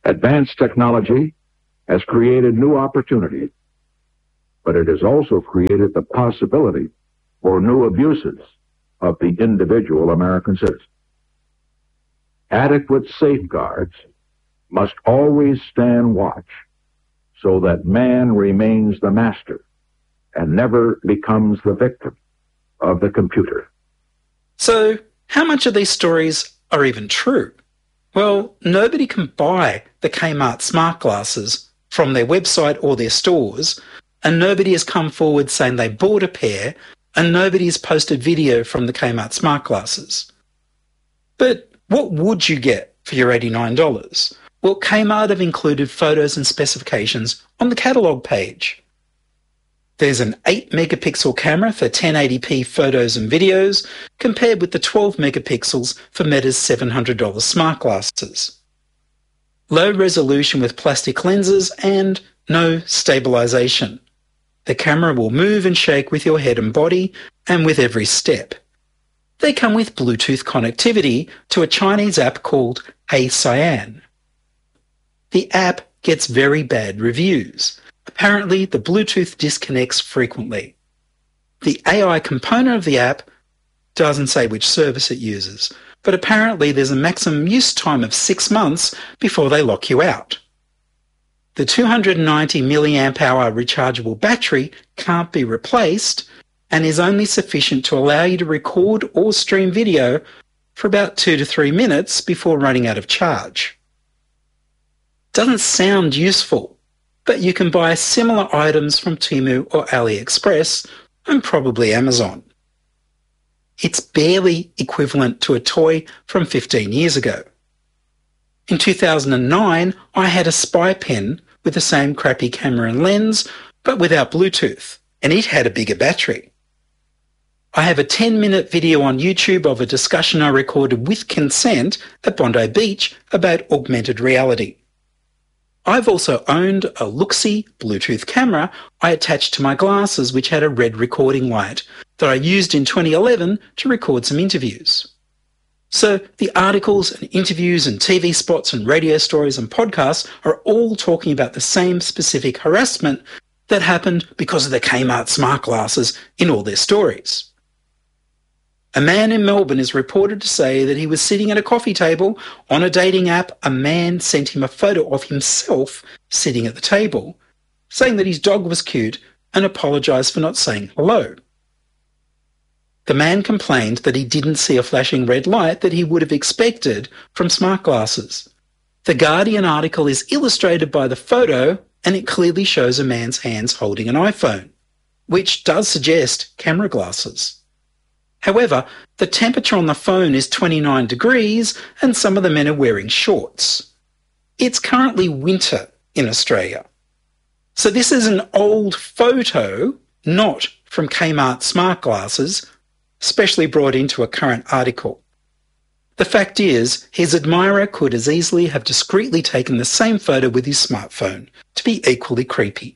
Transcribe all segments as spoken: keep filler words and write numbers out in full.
Advanced technology has created new opportunities, but it has also created the possibility for new abuses of the individual American citizen. Adequate safeguards must always stand watch so that man remains the master and never becomes the victim of the computer. So, how much of these stories are even true? Well, nobody can buy the Kmart smart glasses from their website or their stores, and nobody has come forward saying they bought a pair, and nobody has posted video from the Kmart smart glasses. But what would you get for your eighty-nine dollars? Well, Kmart have included photos and specifications on the catalogue page. There's an eight megapixel camera for ten eighty p photos and videos, compared with the twelve megapixels for Meta's seven hundred dollars smart glasses. Low resolution with plastic lenses and no stabilisation. The camera will move and shake with your head and body and with every step. They come with Bluetooth connectivity to a Chinese app called Hey Cyan. The app gets very bad reviews. Apparently, the Bluetooth disconnects frequently. The A I component of the app doesn't say which service it uses, but apparently there's a maximum use time of six months before they lock you out. The two hundred ninety milliamp hour rechargeable battery can't be replaced and is only sufficient to allow you to record or stream video for about two to three minutes before running out of charge. Doesn't sound useful, but you can buy similar items from Temu or AliExpress and probably Amazon. It's barely equivalent to a toy from fifteen years ago. In two thousand nine, I had a spy pen with the same crappy camera and lens, but without Bluetooth, and it had a bigger battery. I have a ten minute video on YouTube of a discussion I recorded with consent at Bondi Beach about augmented reality. I've also owned a Luxi Bluetooth camera I attached to my glasses, which had a red recording light that I used in twenty eleven to record some interviews. So the articles and interviews and T V spots and radio stories and podcasts are all talking about the same specific harassment that happened because of the Kmart smart glasses in all their stories. A man in Melbourne is reported to say that he was sitting at a coffee table on a dating app. A man sent him a photo of himself sitting at the table, saying that his dog was cute and apologised for not saying hello. The man complained that he didn't see a flashing red light that he would have expected from smart glasses. The Guardian article is illustrated by the photo, and it clearly shows a man's hands holding an iPhone, which does suggest camera glasses. However, the temperature on the phone is twenty-nine degrees and some of the men are wearing shorts. It's currently winter in Australia. So this is an old photo, not from Kmart smart glasses, specially brought into a current article. The fact is, his admirer could as easily have discreetly taken the same photo with his smartphone to be equally creepy.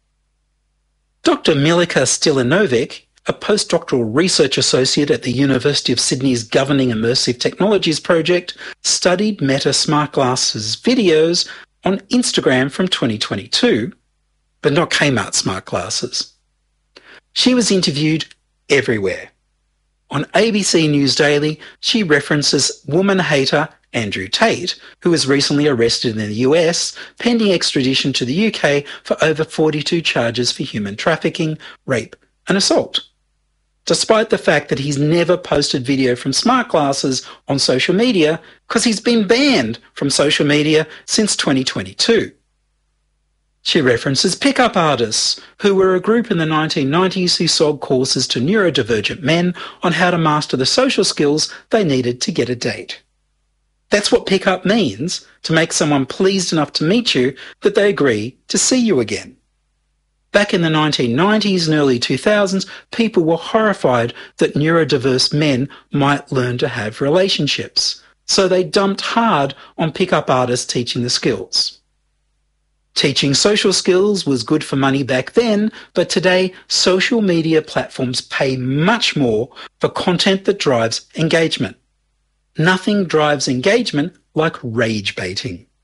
Doctor Milica Stilinovic, a postdoctoral research associate at the University of Sydney's Governing Immersive Technologies project, studied Meta smart glasses videos on Instagram from twenty twenty-two, but not Kmart smart glasses. She was interviewed everywhere. On A B C News Daily, she references woman hater Andrew Tate, who was recently arrested in the U S, pending extradition to the U K for over forty-two charges for human trafficking, rape and assault, despite the fact that he's never posted video from smart glasses on social media because he's been banned from social media since twenty twenty-two. She references pickup artists, who were a group in the nineteen nineties who sold courses to neurodivergent men on how to master the social skills they needed to get a date. That's what pickup means, to make someone pleased enough to meet you that they agree to see you again. Back in the nineteen nineties and early two thousands, people were horrified that neurodiverse men might learn to have relationships, so they dumped hard on pickup artists teaching the skills. Teaching social skills was good for money back then, but today social media platforms pay much more for content that drives engagement. Nothing drives engagement like rage baiting.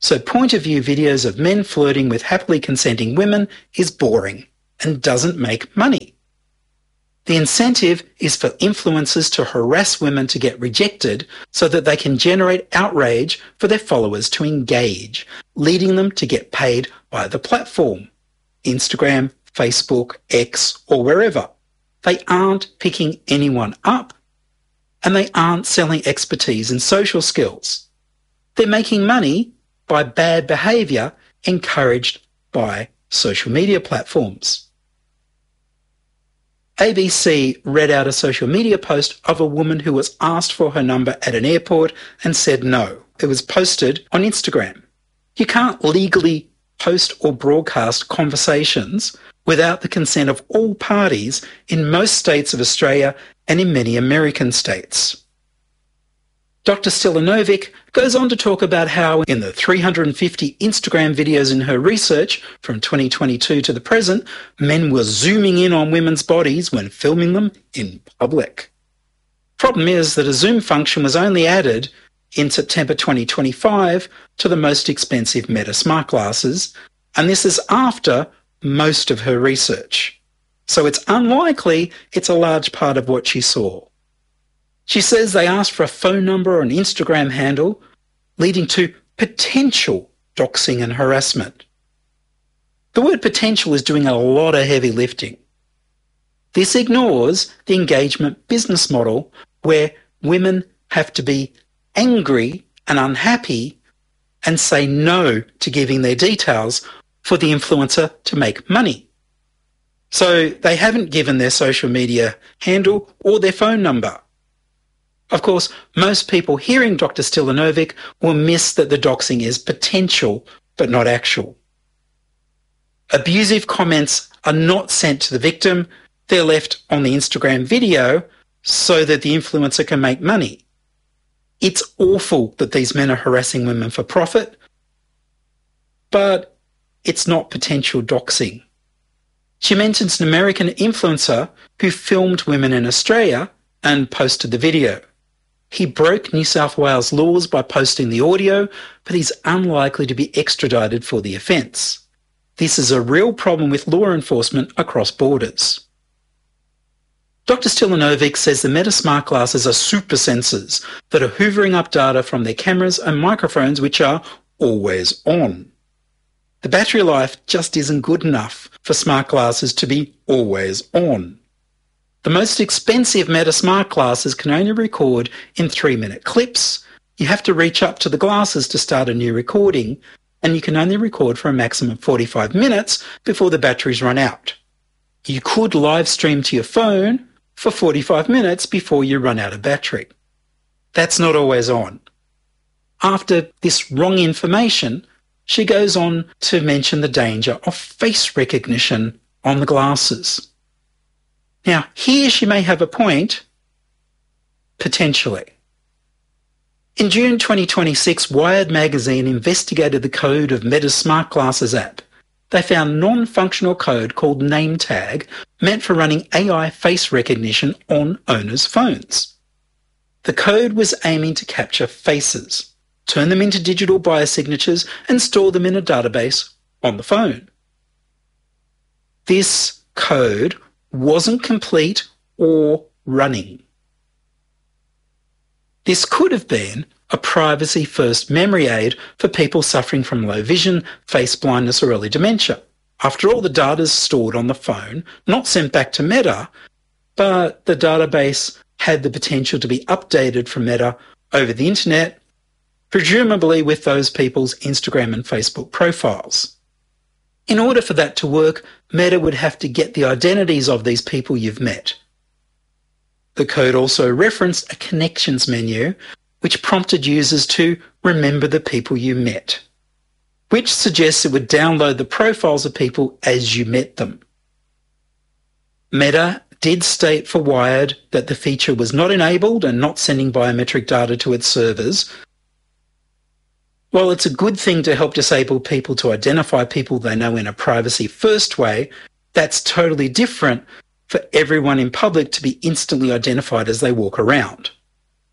So point-of-view videos of men flirting with happily consenting women is boring and doesn't make money. The incentive is for influencers to harass women to get rejected so that they can generate outrage for their followers to engage, leading them to get paid by the platform, Instagram, Facebook, X, or wherever. They aren't picking anyone up, and they aren't selling expertise and social skills. They're making money by bad behaviour encouraged by social media platforms. A B C read out a social media post of a woman who was asked for her number at an airport and said no. It was posted on Instagram. You can't legally post or broadcast conversations without the consent of all parties in most states of Australia and in many American states. Doctor Stilanovic goes on to talk about how in the three hundred fifty Instagram videos in her research from twenty twenty-two to the present, men were zooming in on women's bodies when filming them in public. Problem is that a zoom function was only added in September twenty twenty-five to the most expensive Meta smart glasses, and this is after most of her research. So it's unlikely it's a large part of what she saw. She says they asked for a phone number or an Instagram handle, leading to potential doxing and harassment. The word potential is doing a lot of heavy lifting. This ignores the engagement business model where women have to be angry and unhappy and say no to giving their details for the influencer to make money. So they haven't given their social media handle or their phone number. Of course, most people hearing Doctor Stilanovic will miss that the doxing is potential but not actual. Abusive comments are not sent to the victim, they're left on the Instagram video so that the influencer can make money. It's awful that these men are harassing women for profit, but it's not potential doxing. She mentions an American influencer who filmed women in Australia and posted the video. He broke New South Wales laws by posting the audio, but he's unlikely to be extradited for the offence. This is a real problem with law enforcement across borders. Doctor Stilanovic says the Meta smart glasses are super sensors that are hoovering up data from their cameras and microphones which are always on. The battery life just isn't good enough for smart glasses to be always on. The most expensive Meta smart glasses can only record in three-minute clips. You have to reach up to the glasses to start a new recording, and you can only record for a maximum of forty-five minutes before the batteries run out. You could live stream to your phone for forty-five minutes before you run out of battery. That's not always on. After this wrong information, she goes on to mention the danger of face recognition on the glasses. Now, here she may have a point, potentially. In June twenty twenty-six, Wired magazine investigated the code of Meta's smart glasses app. They found non-functional code called NameTag meant for running A I face recognition on owners' phones. The code was aiming to capture faces, turn them into digital biosignatures and store them in a database on the phone. This code wasn't complete or running. This could have been a privacy-first memory aid for people suffering from low vision, face blindness or early dementia. After all, the data is stored on the phone, not sent back to Meta, but the database had the potential to be updated from Meta over the internet, presumably with those people's Instagram and Facebook profiles. In order for that to work, Meta would have to get the identities of these people you've met. The code also referenced a connections menu, which prompted users to remember the people you met, which suggests it would download the profiles of people as you met them. Meta did state for Wired that the feature was not enabled and not sending biometric data to its servers. While it's a good thing to help disabled people to identify people they know in a privacy-first way, that's totally different for everyone in public to be instantly identified as they walk around.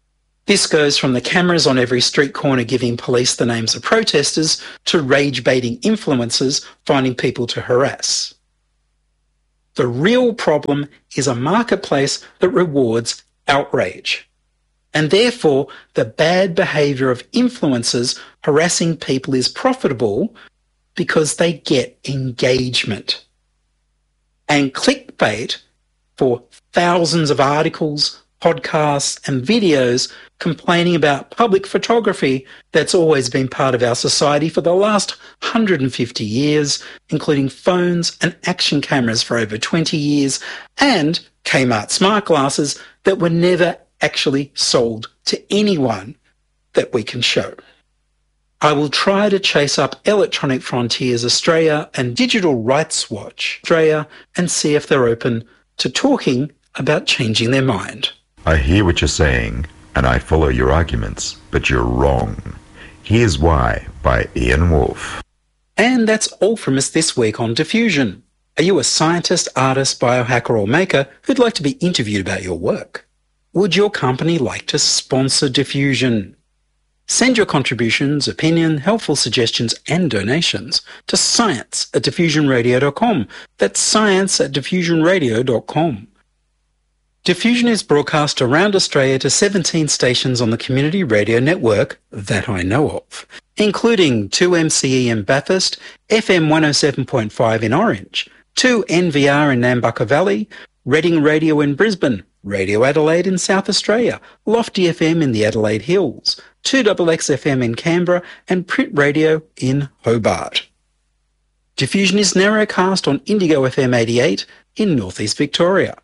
This goes from the cameras on every street corner giving police the names of protesters to rage-baiting influencers finding people to harass. The real problem is a marketplace that rewards outrage. And therefore, the bad behaviour of influencers harassing people is profitable because they get engagement. And clickbait for thousands of articles, podcasts and videos complaining about public photography that's always been part of our society for the last one hundred fifty years, including phones and action cameras for over twenty years, and Kmart smart glasses that were never actually sold to anyone that we can show. I will try to chase up Electronic Frontiers Australia and Digital Rights Watch Australia and see if they're open to talking about changing their mind. I hear what you're saying, and I follow your arguments, but you're wrong. Here's Why by Ian Wolfe. And that's all from us this week on Diffusion. Are you a scientist, artist, biohacker or maker who'd like to be interviewed about your work? Would your company like to sponsor Diffusion? Send your contributions, opinion, helpful suggestions and donations to science at diffusion radio dot com. That's science at diffusion radio dot com. Diffusion is broadcast around Australia to seventeen stations on the community radio network that I know of, including two M C E in Bathurst, F M one oh seven point five in Orange, two N V R in Nambucca Valley, Reading Radio in Brisbane, Radio Adelaide in South Australia, Lofty F M in the Adelaide Hills, two X X F M in Canberra, and Print Radio in Hobart. Diffusion is narrowcast on Indigo F M eighty-eight in North East Victoria.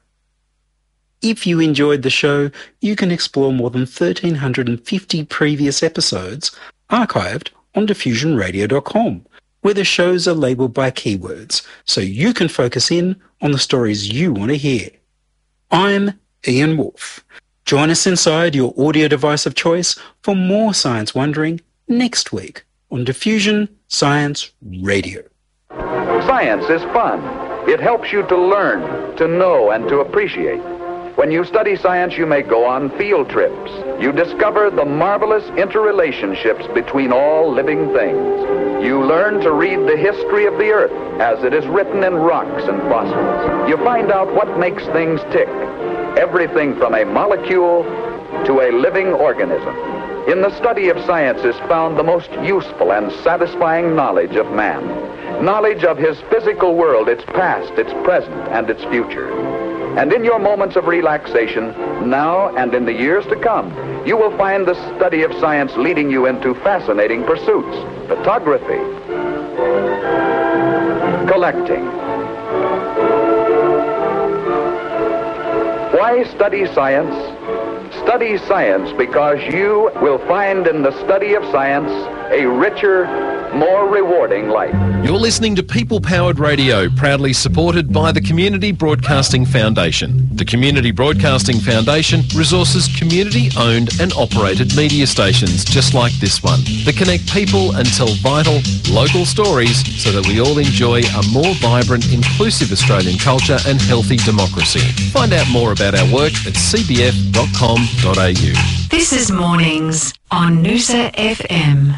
If you enjoyed the show, you can explore more than one thousand three hundred fifty previous episodes archived on diffusion radio dot com, where the shows are labelled by keywords, so you can focus in on the stories you want to hear. I'm Ian Wolfe. Join us inside your audio device of choice for more science wondering next week on Diffusion Science Radio. Science is fun. It helps you to learn, to know, and to appreciate. When you study science, you may go on field trips. You discover the marvelous interrelationships between all living things. You learn to read the history of the Earth as it is written in rocks and fossils. You find out what makes things tick, everything from a molecule to a living organism. In the study of science is found the most useful and satisfying knowledge of man. Knowledge of his physical world, its past, its present, and its future. And in your moments of relaxation, now and in the years to come, you will find the study of science leading you into fascinating pursuits. Photography, collecting. Why study science? Study science because you will find in the study of science a richer, more rewarding life. You're listening to People Powered Radio, proudly supported by the Community Broadcasting Foundation. The Community Broadcasting Foundation resources community-owned and operated media stations just like this one that connect people and tell vital, local stories so that we all enjoy a more vibrant, inclusive Australian culture and healthy democracy. Find out more about our work at c b f dot com dot a u. This is Mornings on Noosa F M.